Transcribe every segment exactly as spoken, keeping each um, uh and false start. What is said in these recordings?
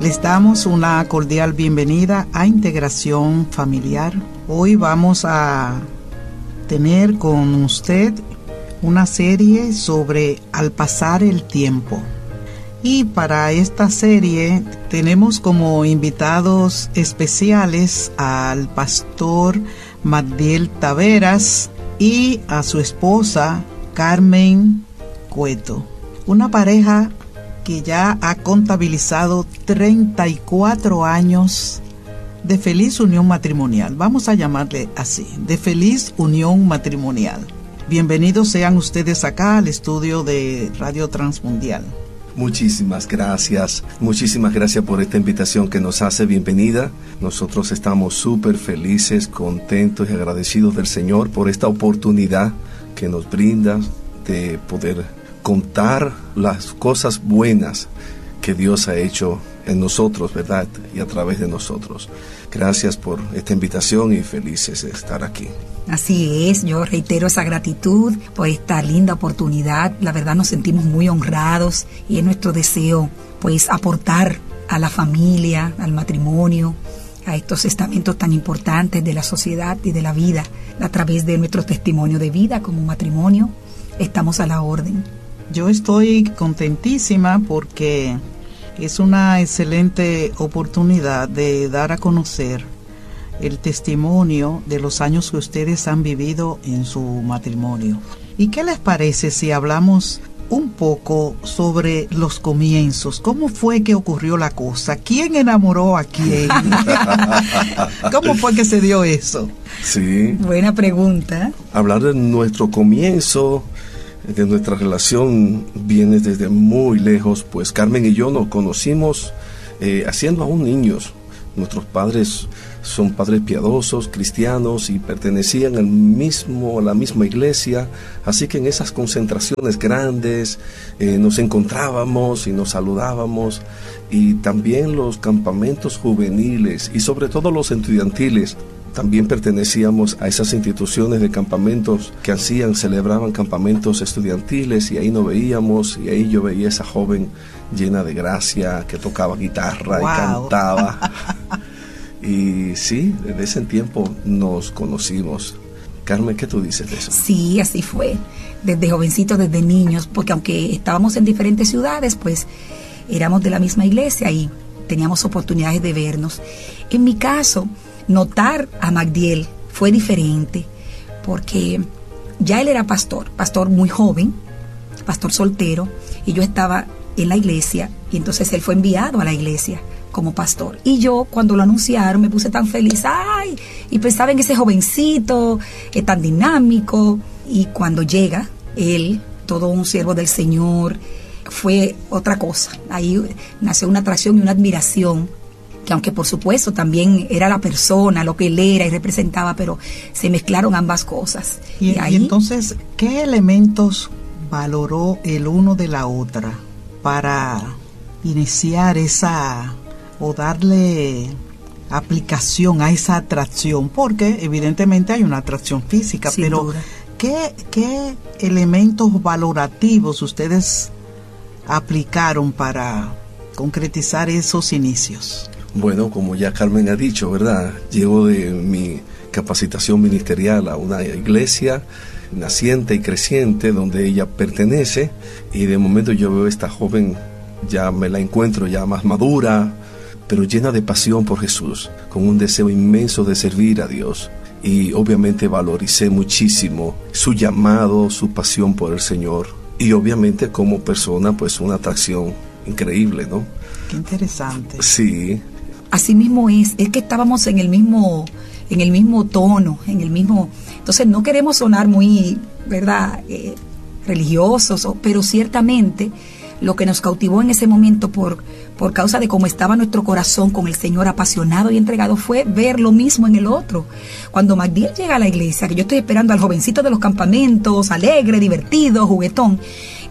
Les damos una cordial bienvenida a Integración Familiar. Hoy vamos a tener con usted una serie sobre Al pasar el tiempo. Y para esta serie tenemos como invitados especiales al pastor Magdiel Taveras y a su esposa Carmen Cueto, una pareja que ya ha contabilizado treinta y cuatro años de feliz unión matrimonial. Vamos a llamarle así, de feliz unión matrimonial. Bienvenidos sean ustedes acá al estudio de Radio Transmundial. Muchísimas gracias, muchísimas gracias por esta invitación que nos hace bienvenida. Nosotros estamos súper felices, contentos y agradecidos del Señor por esta oportunidad que nos brinda de poder contar las cosas buenas que Dios ha hecho en nosotros, ¿verdad? Y a través de nosotros. Gracias por esta invitación y felices de estar aquí. Así es, yo reitero esa gratitud por esta linda oportunidad. La verdad nos sentimos muy honrados y es nuestro deseo, pues, aportar a la familia, al matrimonio, a estos estamentos tan importantes de la sociedad y de la vida. A través de nuestro testimonio de vida como matrimonio, estamos a la orden. Yo estoy contentísima porque es una excelente oportunidad de dar a conocer el testimonio de los años que ustedes han vivido en su matrimonio. ¿Y qué les parece si hablamos un poco sobre los comienzos? ¿Cómo fue que ocurrió la cosa? ¿Quién enamoró a quién? ¿Cómo fue que se dio eso? Sí. Buena pregunta. Hablar de nuestro comienzo, de nuestra relación, viene desde muy lejos, pues Carmen y yo nos conocimos eh, haciendo aún niños. Nuestros padres son padres piadosos, cristianos, y pertenecían al mismo, a la misma iglesia, así que en esas concentraciones grandes eh, nos encontrábamos y nos saludábamos, y también los campamentos juveniles y sobre todo los estudiantiles. También pertenecíamos a esas instituciones de campamentos que hacían, celebraban campamentos estudiantiles, y ahí nos veíamos, y ahí yo veía a esa joven llena de gracia que tocaba guitarra. Wow. Y cantaba. Y sí, desde ese tiempo nos conocimos. Carmen, ¿qué tú dices de eso? Sí, así fue, desde jovencitos, desde niños, porque aunque estábamos en diferentes ciudades, pues éramos de la misma iglesia y teníamos oportunidades de vernos. En mi caso, notar a Magdiel fue diferente, porque ya él era pastor, pastor muy joven, pastor soltero, y yo estaba en la iglesia, y entonces él fue enviado a la iglesia como pastor. Y yo, cuando lo anunciaron, me puse tan feliz, ¡ay! Y pensaba en ese jovencito, eh, tan dinámico, y cuando llega él, todo un siervo del Señor, fue otra cosa. Ahí nació una atracción y una admiración, que aunque por supuesto también era la persona, lo que él era y representaba, pero se mezclaron ambas cosas. Y, y, ahí, y entonces, ¿qué elementos valoró el uno de la otra para iniciar esa, o darle aplicación a esa atracción? Porque evidentemente hay una atracción física, sin pero duda. ¿qué, ¿qué elementos valorativos ustedes aplicaron para concretizar esos inicios? Bueno, como ya Carmen ha dicho, ¿verdad? Llego de mi capacitación ministerial a una iglesia naciente y creciente donde ella pertenece, y de momento yo veo a esta joven, ya me la encuentro ya más madura, pero llena de pasión por Jesús, con un deseo inmenso de servir a Dios. Y obviamente valoricé muchísimo su llamado, su pasión por el Señor, y obviamente como persona, pues una atracción increíble, ¿no? Qué interesante. Sí. Así mismo es, es que estábamos en el mismo, en el mismo tono, en el mismo. Entonces no queremos sonar muy, ¿verdad?, eh, religiosos, pero ciertamente lo que nos cautivó en ese momento por, por causa de cómo estaba nuestro corazón con el Señor apasionado y entregado fue ver lo mismo en el otro. Cuando Magdiel llega a la iglesia, que yo estoy esperando al jovencito de los campamentos, alegre, divertido, juguetón,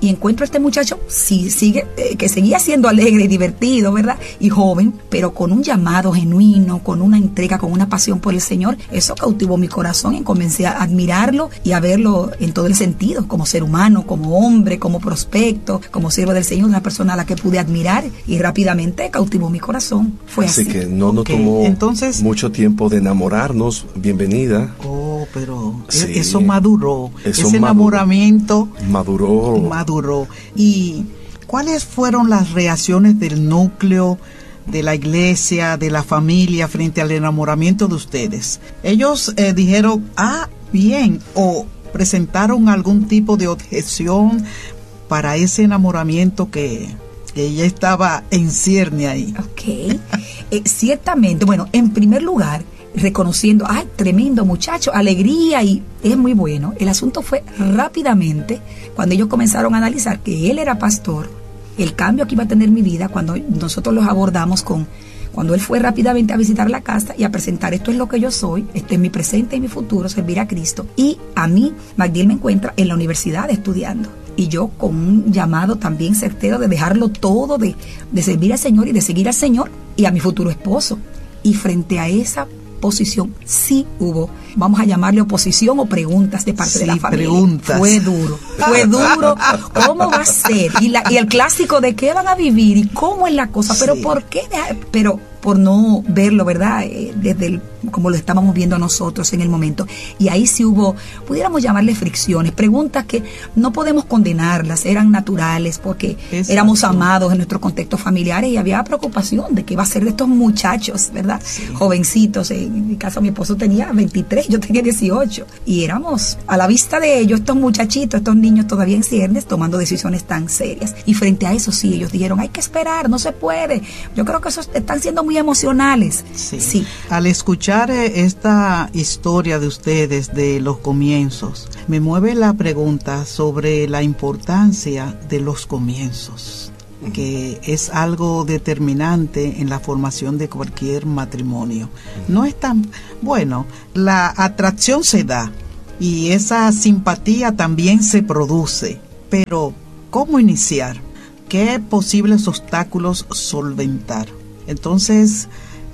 y encuentro a este muchacho sí, sigue, eh, que seguía siendo alegre y divertido, ¿verdad? Y joven, pero con un llamado genuino, con una entrega, con una pasión por el Señor. Eso cautivó mi corazón y comencé a admirarlo y a verlo en todo el sentido, como ser humano, como hombre, como prospecto, como siervo del Señor, una persona a la que pude admirar, y rápidamente cautivó mi corazón. Fue así. Así que no nos Okay. tomó Entonces, mucho tiempo de enamorarnos. Bienvenida. Oh, pero Sí. eso maduró. Eso Ese maduró. enamoramiento Maduró. maduró. ¿Y cuáles fueron las reacciones del núcleo, de la iglesia, de la familia frente al enamoramiento de ustedes? Ellos eh, dijeron, ah, bien, o presentaron algún tipo de objeción para ese enamoramiento que, que ella estaba en cierne ahí. Ok, eh, ciertamente, bueno, en primer lugar, reconociendo, ay, tremendo muchacho, alegría, y es muy bueno. El asunto fue rápidamente, cuando ellos comenzaron a analizar que él era pastor, el cambio que iba a tener mi vida, cuando nosotros los abordamos con, cuando él fue rápidamente a visitar la casa y a presentar, esto es lo que yo soy, este es mi presente y mi futuro, servir a Cristo. Y a mí, Magdiel me encuentra en la universidad estudiando. Y yo con un llamado también certero de dejarlo todo, de, de servir al Señor y de seguir al Señor y a mi futuro esposo. Y frente a esa posición sí hubo, vamos a llamarle oposición o preguntas de parte Sí, de la familia. preguntas. Fue duro, fue duro. ¿Cómo va a ser? Y, la, y el clásico de qué van a vivir y cómo es la cosa, pero Sí. ¿por qué? dejar? Pero por no verlo, ¿verdad? Eh, desde el, como lo estábamos viendo nosotros en el momento. Y ahí sí hubo, pudiéramos llamarle fricciones, preguntas que no podemos condenarlas, eran naturales porque Exacto. éramos amados en nuestros contextos familiares y había preocupación de qué va a ser de estos muchachos, ¿verdad? Sí. Jovencitos. En mi caso mi esposo tenía veintitrés, yo tenía dieciocho. Y éramos a la vista de ellos, estos muchachitos, estos niños todavía en ciernes, tomando decisiones tan serias. Y frente a eso sí, ellos dijeron, hay que esperar, no se puede. Yo creo que esos están siendo muy emocionales. Sí. Sí. Al escuchar eh, esta historia de ustedes de los comienzos, me mueve la pregunta sobre la importancia de los comienzos, que es algo determinante en la formación de cualquier matrimonio. No es tan bueno, la atracción se da y esa simpatía también se produce, pero ¿cómo iniciar? ¿Qué posibles obstáculos solventar? Entonces,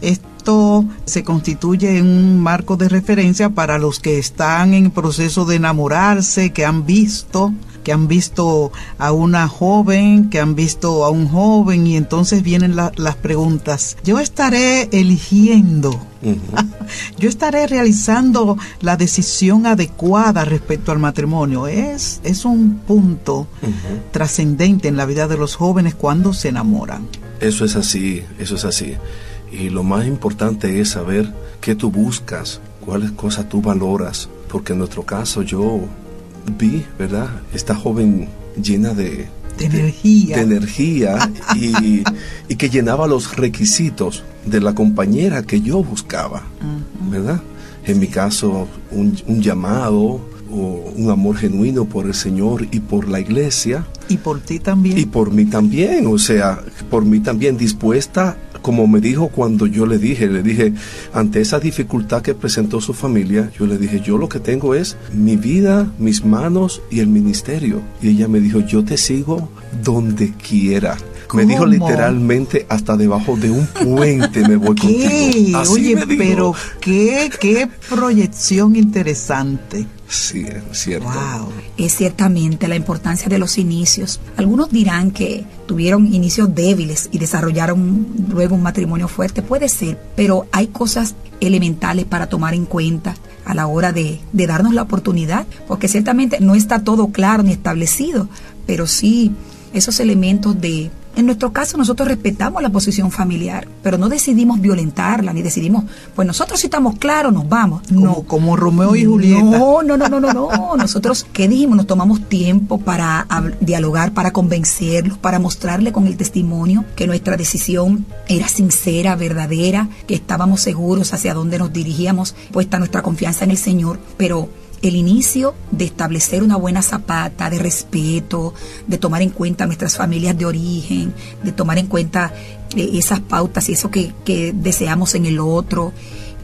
esto se constituye en un marco de referencia para los que están en proceso de enamorarse, que han visto, que han visto a una joven, que han visto a un joven, y entonces vienen la, las preguntas. Yo estaré eligiendo, uh-huh. yo estaré realizando la decisión adecuada respecto al matrimonio. Es, es un punto uh-huh. trascendente en la vida de los jóvenes cuando se enamoran. Eso es así, eso es así. Y lo más importante es saber qué tú buscas, cuáles cosas tú valoras. Porque en nuestro caso yo vi, ¿verdad?, esta joven llena de, de energía, de, de energía y, y que llenaba los requisitos de la compañera que yo buscaba, uh-huh. ¿verdad? En sí. mi caso, un, un llamado, o un amor genuino por el Señor y por la iglesia. Y por ti también. Y por mí también, o sea, por mí también dispuesta, como me dijo cuando yo le dije, le dije, ante esa dificultad que presentó su familia, yo le dije, yo lo que tengo es mi vida, mis manos y el ministerio. Y ella me dijo, yo te sigo donde quiera. ¿Cómo? Me dijo literalmente, hasta debajo de un puente me voy ¿Qué? contigo. Así Oye, me dijo. pero qué, qué proyección interesante. Sí, es cierto. Wow. Es ciertamente la importancia de los inicios. Algunos dirán que tuvieron inicios débiles y desarrollaron luego un matrimonio fuerte. Puede ser, pero hay cosas elementales para tomar en cuenta a la hora de, de darnos la oportunidad, porque ciertamente no está todo claro ni establecido, pero sí esos elementos de... En nuestro caso nosotros respetamos la posición familiar, pero no decidimos violentarla, ni decidimos, pues nosotros si estamos claros nos vamos. Como, no, como Romeo y Julieta. No, no, no, no, no, no. Nosotros, ¿qué dijimos? Nos tomamos tiempo para hab- dialogar, para convencerlos, para mostrarle con el testimonio que nuestra decisión era sincera, verdadera, que estábamos seguros hacia dónde nos dirigíamos, puesta nuestra confianza en el Señor, pero el inicio de establecer una buena zapata de respeto, de tomar en cuenta nuestras familias de origen, de tomar en cuenta eh, esas pautas y eso que, que deseamos en el otro,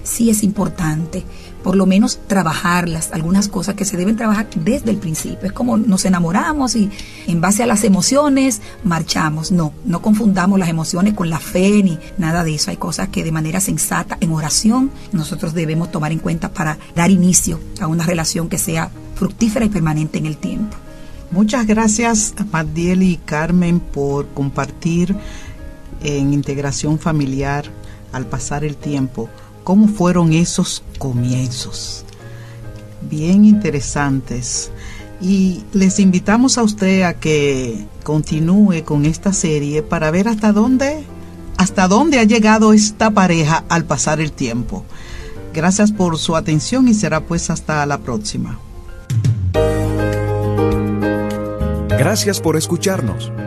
sí es importante, por lo menos trabajarlas, algunas cosas que se deben trabajar desde el principio. Es como nos enamoramos y en base a las emociones marchamos. No, no confundamos las emociones con la fe ni nada de eso. Hay cosas que de manera sensata, en oración, nosotros debemos tomar en cuenta para dar inicio a una relación que sea fructífera y permanente en el tiempo. Muchas gracias, Magdiel y Carmen, por compartir en Integración Familiar al pasar el tiempo cómo fueron esos comienzos. Bien interesantes. Y les invitamos a usted a que continúe con esta serie para ver hasta dónde, hasta dónde ha llegado esta pareja al pasar el tiempo. Gracias por su atención y será pues hasta la próxima. Gracias por escucharnos.